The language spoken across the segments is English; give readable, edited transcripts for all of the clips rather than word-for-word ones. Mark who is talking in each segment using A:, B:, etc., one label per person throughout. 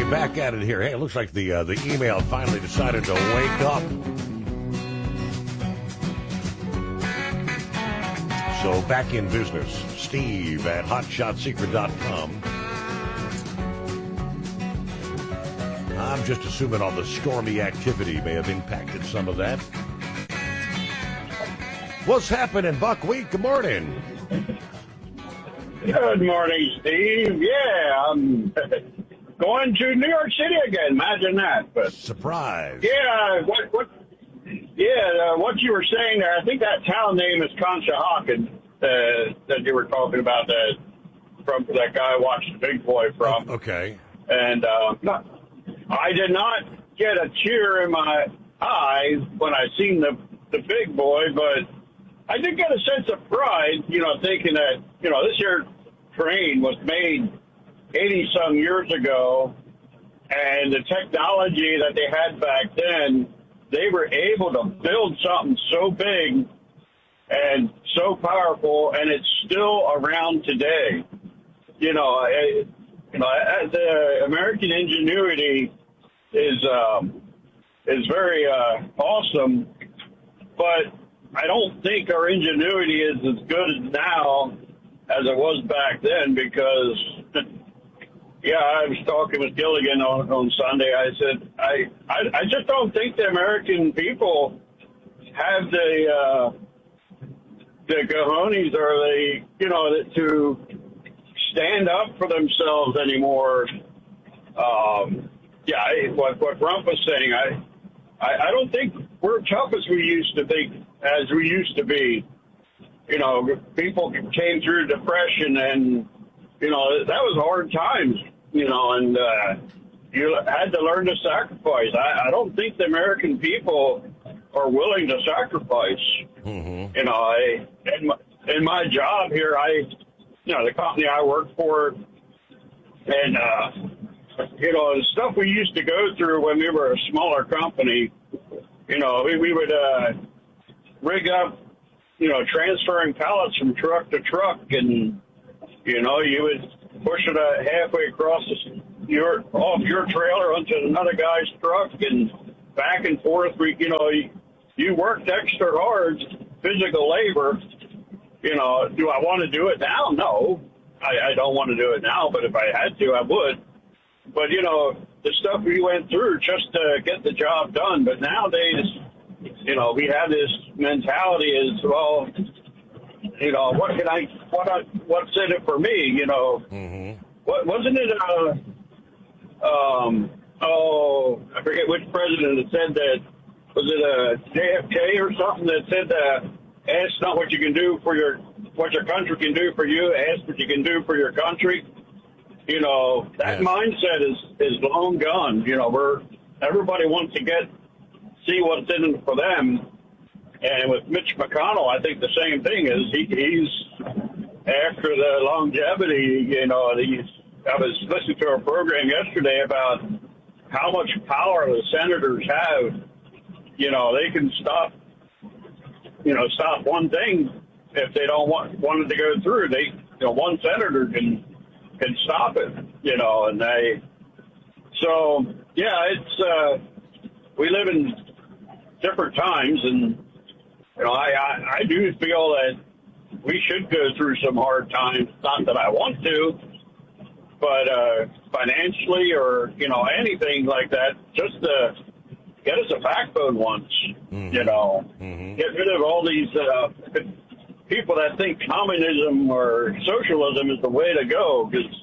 A: back at it here. Hey, it looks like the email finally decided to wake up. So back in business. Steve at hotshotsecret.com. I'm just assuming all the stormy activity may have impacted some of that. What's happening, Buckwheat? Good morning.
B: Good morning, Steve. Yeah, I'm going to New York City again. Imagine that. But
A: surprise.
B: Yeah, what you were saying there, I think that town name is Conshohocken that you were talking about, from that guy I watched The Big Boy from.
A: Okay.
B: And I did not get a tear in my eye when I seen the Big Boy, but I did get a sense of pride, thinking that, this here train was made 80-some years ago, and the technology that they had back then, they were able to build something so big and so powerful, and it's still around today. The American ingenuity is very awesome, but I don't think our ingenuity is as good now as it was back then, because, I was talking with Gilligan on Sunday. I said, I just don't think the American people have the cojones or to stand up for themselves anymore. What Rump was saying, I don't think we're tough as we used to be. People came through depression, and that was hard times. And you had to learn to sacrifice. I don't think the American people are willing to sacrifice. Mm-hmm. In my job here, the company I work for, and the stuff we used to go through when we were a smaller company, we would rig up, transferring pallets from truck to truck, and you would push it halfway across off your trailer onto another guy's truck, and back and forth. You worked extra hard, physical labor. Do I want to do it now? No, I don't want to do it now, but if I had to, I would. But, the stuff we went through just to get the job done. But nowadays, we have this mentality is, well, what's in it for me? Mm-hmm. Wasn't it, I forget which president that said that. Was it JFK or something that said ask not what you can do for what your country can do for you, ask what you can do for your country. That mindset is long gone. Everybody wants to see what's in it for them. And with Mitch McConnell, I think the same thing is he's after the longevity. I was listening to a program yesterday about how much power the senators have. They can stop one thing if they don't want it to go through. One senator can stop it, and we live in different times, and, I do feel that we should go through some hard times. Not that I want to, but financially or, anything like that, just to get us a backbone once, mm-hmm. Mm-hmm. Get rid of all these people that think communism or socialism is the way to go, because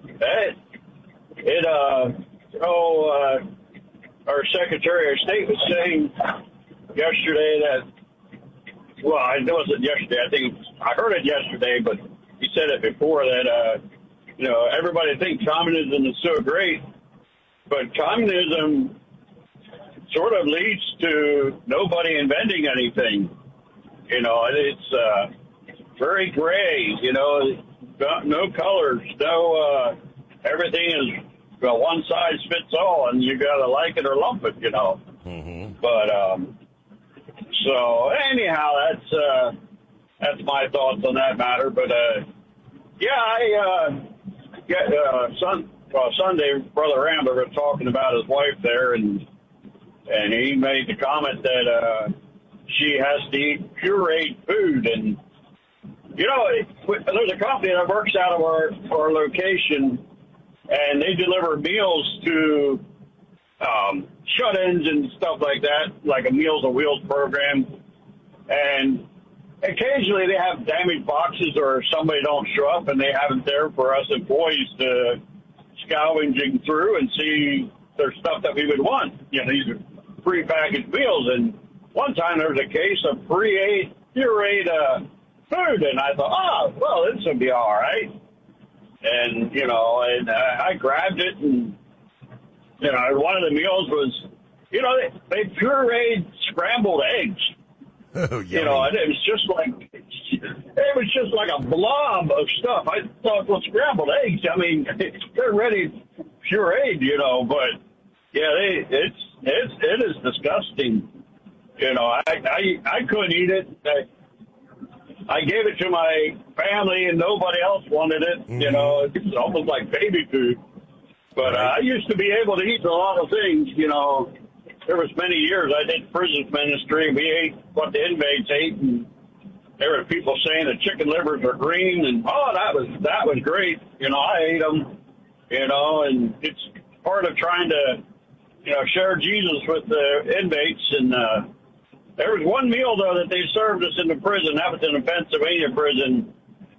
B: our Secretary of State was saying yesterday that, well, I know it wasn't yesterday. I heard it yesterday, but he said it before that, everybody thinks communism is so great, but communism sort of leads to nobody inventing anything. It's very gray, no colors, everything is one size fits all, and you got to like it or lump it, Mm-hmm. But, so anyhow, that's my thoughts on that matter. But, Sunday, Brother Rambler was talking about his wife there, and he made the comment that she has to eat pureed food. And, you know, there's a company that works out of our location, and they deliver meals to shut-ins and stuff like that, like a Meals on Wheels program. And occasionally they have damaged boxes or somebody don't show up, and they have it there for us employees to scavenging through and see there's stuff that we would want. You know, these are pre-packaged meals. And one time there was a case of pureed food, and I thought, well, this will be all right. And, you know, and I grabbed it, and, you know, one of the meals was, you know, they pureed scrambled eggs.
A: Oh,
B: you know, and it was just like a blob of stuff. I thought, well, scrambled eggs, I mean, they're ready pureed, you know, but yeah, it is disgusting. You know, I couldn't eat it. I gave it to my family, and nobody else wanted it. Mm-hmm. You know, it's almost like baby food. But I used to be able to eat a lot of things, you know. There was many years I did prison ministry. We ate what the inmates ate, and there were people saying the chicken livers are green, and that was great. You know, I ate them. You know, and it's part of trying to, you know, share Jesus with the inmates. And there was one meal though that they served us in the prison. That was in the Pennsylvania prison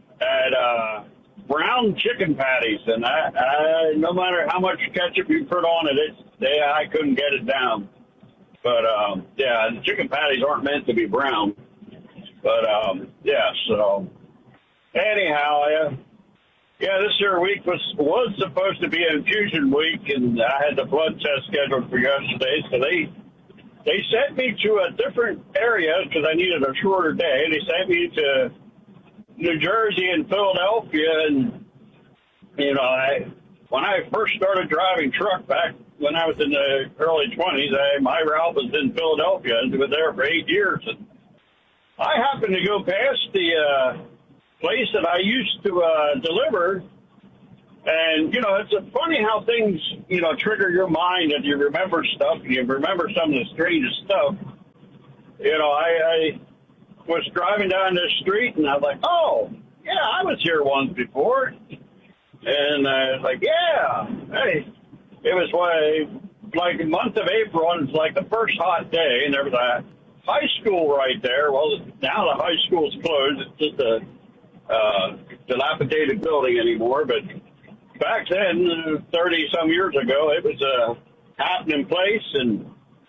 B: at brown chicken patties, and I no matter how much ketchup you put on it, I couldn't get it down. But yeah, the chicken patties aren't meant to be brown. But yeah, so anyhow, yeah, this year week was supposed to be an infusion week, and I had the blood test scheduled for yesterday. So they sent me to a different area because I needed a shorter day. They sent me to New Jersey and Philadelphia, and you know, when I first started driving truck back when I was in the early 20s, my route was in Philadelphia, and I was there for 8 years. And I happened to go past the place that I used to deliver, and you know, it's funny how things, you know, trigger your mind, and you remember stuff. You remember some of the strangest stuff. You know, I was driving down this street, and I was like, oh, yeah, I was here once before. And like, yeah, hey, it was like the month of April, and it's like the first hot day, and there was a high school right there. Well, now the high school's closed. It's just a dilapidated building anymore. But back then, 30-some years ago, it was a happening place. And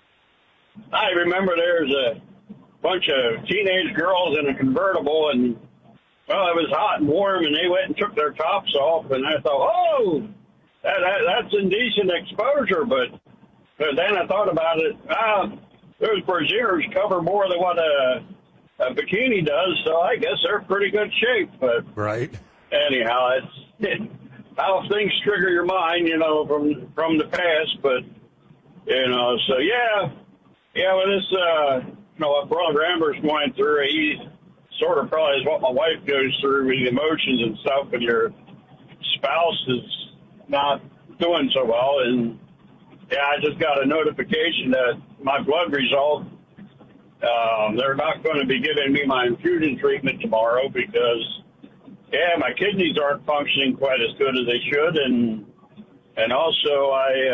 B: I remember there's a bunch of teenage girls in a convertible, and well, it was hot and warm, and they went and took their tops off, and I thought, oh, that's indecent exposure. But then I thought about it. Those brassieres cover more than what a bikini does, so I guess they're in pretty good shape. But
A: right.
B: Anyhow, it's how things trigger your mind, you know, from the past. But you know, so yeah, with this, you know, what Brother Ramber's going through, he sort of probably is what my wife goes through with the emotions and stuff when your spouse is not doing so well. And yeah, I just got a notification that my blood result, they're not going to be giving me my infusion treatment tomorrow because, yeah, my kidneys aren't functioning quite as good as they should. And also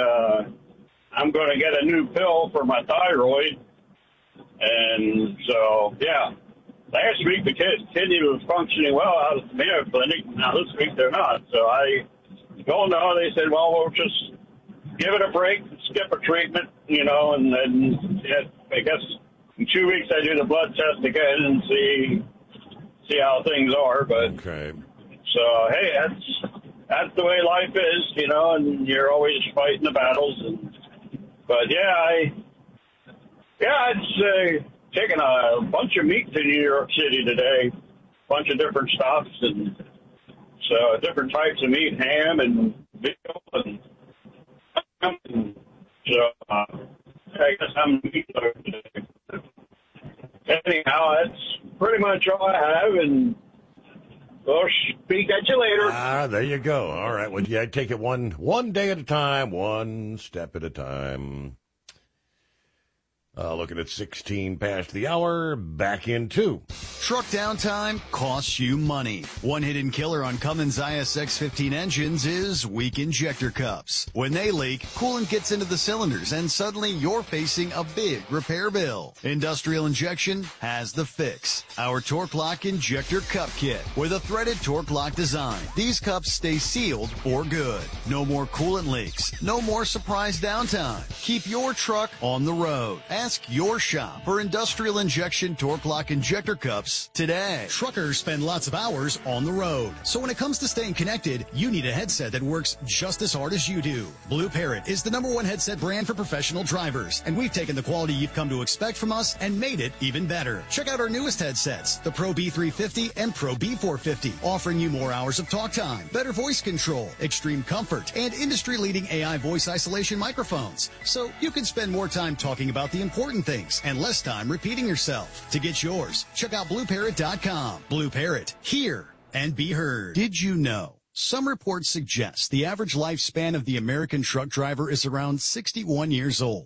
B: I'm going to get a new pill for my thyroid. And so, yeah. Last week, the kidney was functioning well out of the Mayo Clinic. Now, this week, they're not. So I don't know. They said, well, we'll just give it a break, skip a treatment, you know, and then I guess in 2 weeks I do the blood test again and see how things are. But
A: okay. So,
B: hey, that's the way life is, you know, and you're always fighting the battles. But, yeah, it's taking a bunch of meat to New York City today, a bunch of different stops, and so different types of meat, ham and veal, and so I guess I'm meat load today. Anyhow, that's pretty much all I have, and well, Speak at you later.
A: There you go. All right. Well, yeah, take it one day at a time, one step at a time. Looking at 16 past the hour, back in 2.
C: Truck downtime costs you money. One hidden killer on Cummins ISX-15 engines is weak injector cups. When they leak, coolant gets into the cylinders and suddenly you're facing a big repair bill. Industrial Injection has the fix. Our Torque Lock Injector Cup Kit with a threaded Torque Lock design. These cups stay sealed for good. No more coolant leaks. No more surprise downtime. Keep your truck on the road. Ask your shop for Industrial Injection Torque Lock Injector Cups today.
D: Truckers spend lots of hours on the road. So when it comes to staying connected, you need a headset that works just as hard as you do. Blue Parrot is the #1 headset brand for professional drivers. And we've taken the quality you've come to expect from us and made it even better. Check out our newest headsets, the Pro B350 and Pro B450, offering you more hours of talk time, better voice control, extreme comfort, and industry-leading AI voice isolation microphones. So you can spend more time talking about the important things and less time repeating yourself. To get yours, check out BlueParrot.com. Blue Parrot, hear and be heard.
C: Did you know? Some reports suggest the average lifespan of the American truck driver is around 61 years old.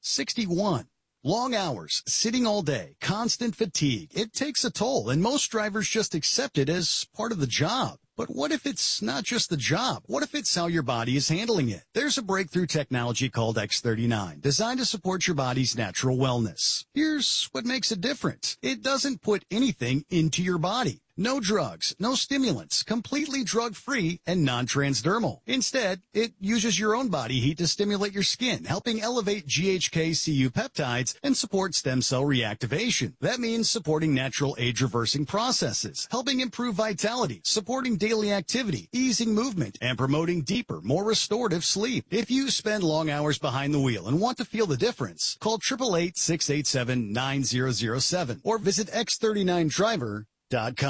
C: 61. Long hours, sitting all day, constant fatigue. It takes a toll, and most drivers just accept it as part of the job. But what if it's not just the job? What if it's how your body is handling it? There's a breakthrough technology called X39, designed to support your body's natural wellness. Here's what makes it different. It doesn't put anything into your body. No drugs, no stimulants, completely drug-free and non-transdermal. Instead, it uses your own body heat to stimulate your skin, helping elevate GHK-Cu peptides and support stem cell reactivation. That means supporting natural age-reversing processes, helping improve vitality, supporting daily activity, easing movement, and promoting deeper, more restorative sleep. If you spend long hours behind the wheel and want to feel the difference, call 888-687-9007 or visit x39driver.com.